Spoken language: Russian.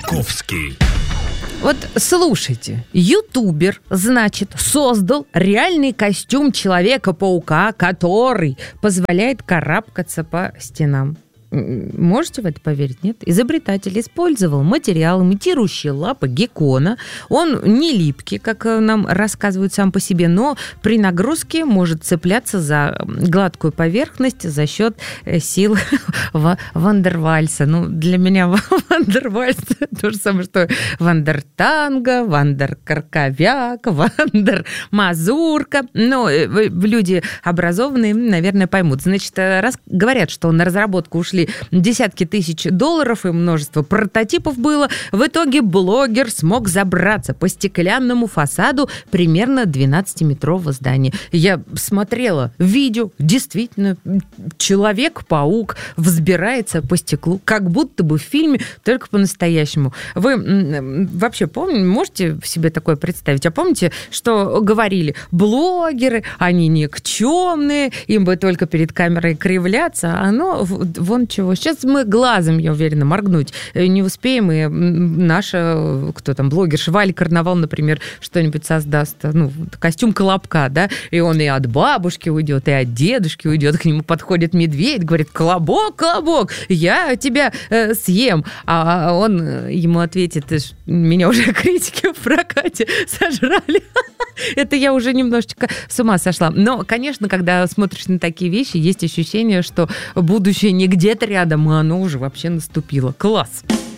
Маяковский. Вот слушайте, ютубер, значит, создал реальный костюм Человека-паука, который позволяет карабкаться по стенам. Можете в это поверить, нет? Изобретатель использовал материал, имитирующий лапы геккона. Он не липкий, как нам рассказывают сам по себе, но при нагрузке может цепляться за гладкую поверхность за счет сил Вандервальса. Ну, для меня Вандервальс то же самое, что Вандертанго, Вандеркарковяк, Вандермазурка. Но люди образованные, наверное, поймут. Значит, раз говорят, что на разработку ушли десятки тысяч долларов и множество прототипов было, в итоге блогер смог забраться по стеклянному фасаду примерно 12-метрового здания. Я смотрела видео, действительно, Человек-паук взбирается по стеклу, как будто бы в фильме, только по-настоящему. Вы вообще можете себе такое представить? А помните, что говорили? Блогеры, они никчемные, им бы только перед камерой кривляться, а оно вон чего. Сейчас мы глазом, я уверена, моргнуть не успеем, и наша, кто там, блогерша Валя Карнавал, например, что-нибудь создаст, ну, костюм Колобка, да, и он и от бабушки уйдет, и от дедушки уйдет, к нему подходит медведь, говорит: «Колобок, Колобок, я тебя съем», а он ему ответит: «Меня уже критики в прокате сожрали». Это я уже немножечко с ума сошла. Но, конечно, когда смотришь на такие вещи, есть ощущение, что будущее не где-то рядом, а оно уже вообще наступило. Класс!